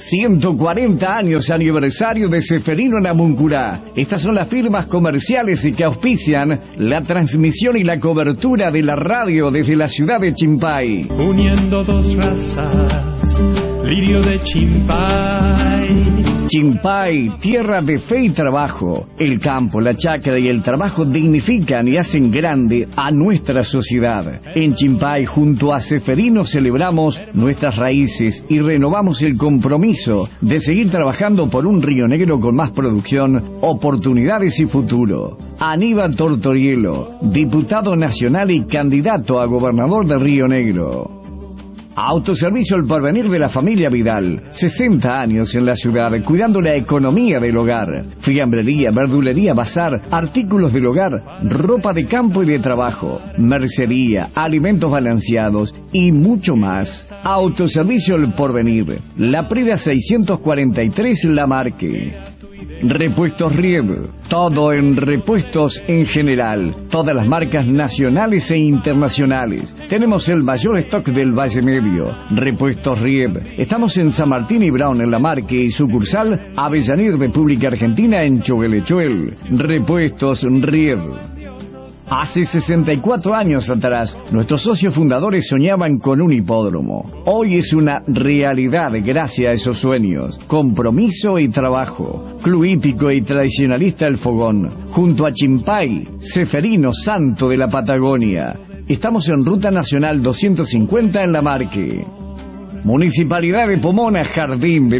140 años aniversario de Ceferino Namuncurá. Estas son las firmas comerciales que auspician la transmisión y la cobertura de la radio desde la ciudad de Chimpay. Uniendo dos razas, lirio de Chimpay. Chimpay, tierra de fe y trabajo. El campo, la chacra y el trabajo dignifican y hacen grande a nuestra sociedad. En Chimpay, junto a Ceferino, celebramos nuestras raíces y renovamos el compromiso de seguir trabajando por un Río Negro con más producción, oportunidades y futuro. Aníbal Tortorielo, diputado nacional y candidato a gobernador de Río Negro. Autoservicio El Porvenir de la familia Vidal, 60 años en la ciudad, cuidando la economía del hogar. Fiambrería, verdulería, bazar, artículos del hogar, ropa de campo y de trabajo, mercería, alimentos balanceados y mucho más. Autoservicio El Porvenir, La Prida 643 La Marque. Repuestos Rieb, todo en repuestos en general, todas las marcas nacionales e internacionales. Tenemos el mayor stock del Valle Medio. Repuestos Rieb, estamos en San Martín y Brown en La Marque y sucursal Avellaneda, República Argentina en Choguelechuel. Repuestos Rieb. Hace 64 años atrás, nuestros socios fundadores soñaban con un hipódromo. Hoy es una realidad gracias a esos sueños. Compromiso y trabajo. Club hípico y tradicionalista El Fogón. Junto a Chimpay, Ceferino, santo de la Patagonia. Estamos en Ruta Nacional 250 en La Marque. Municipalidad de Pomona, Jardín